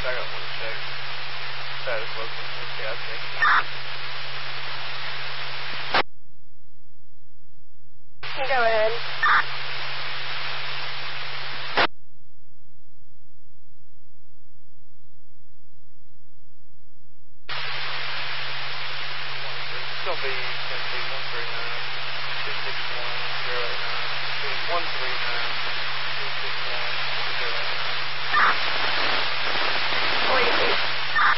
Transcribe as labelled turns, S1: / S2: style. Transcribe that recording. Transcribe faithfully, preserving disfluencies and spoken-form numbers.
S1: I got one check. Status location, gas station.
S2: Go ahead.
S1: It's going to be ten three one three nine, two six one, zero eight nine, one three nine, two six one, zero eight nine.
S2: Wait, wait.